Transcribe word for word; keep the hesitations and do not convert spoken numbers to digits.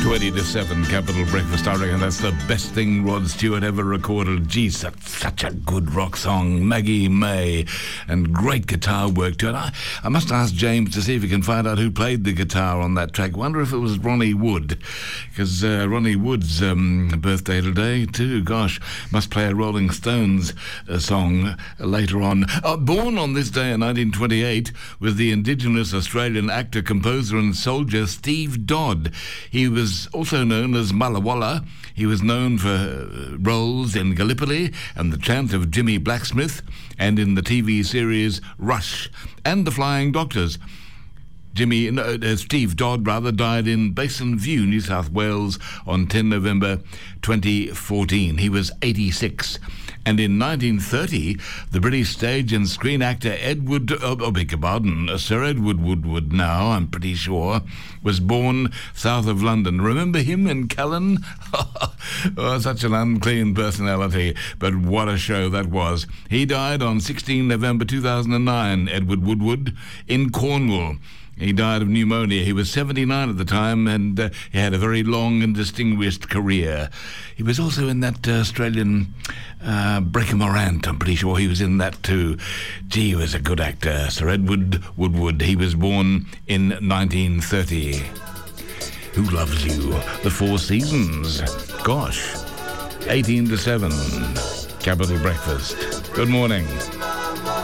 twenty to seven, Capital Breakfast. I reckon that's the best thing Rod Stewart ever recorded. Geez, that's such a good rock song. Maggie May, and great guitar work to it. I, I must ask James to see if he can find out who played the guitar on that track. Wonder if it was Ronnie Wood, because uh, Ronnie Wood's um, birthday today too. Gosh, must play a Rolling Stones uh, song later on. Uh, born on this day in nineteen twenty-eight was the Indigenous Australian actor, composer and soldier Steve Dodd. He was also known as Mallawalla. He was known for roles in Gallipoli and The Chant of Jimmy Blacksmith, and in the T V series Rush and The Flying Doctors. Jimmy, no, uh, Steve Dodd, rather, died in Basin View, New South Wales, on the tenth of November twenty fourteen. He was eighty-six. And in nineteen thirty, the British stage and screen actor Edward, oh, oh beg your pardon, Sir Edward Woodward now, I'm pretty sure, was born south of London. Remember him in Callan? Oh, such an unclean personality, but what a show that was. He died on the sixteenth of November two thousand nine, Edward Woodward, in Cornwall. He died of pneumonia. He was seventy-nine at the time, and uh, he had a very long and distinguished career. He was also in that uh, Australian uh, Breaker Morant. I'm pretty sure he was in that too. Gee, he was a good actor. Sir Edward Woodward. He was born in nineteen thirty. Who Loves You? The Four Seasons. Gosh. eighteen to seven. Capital Breakfast. Good morning.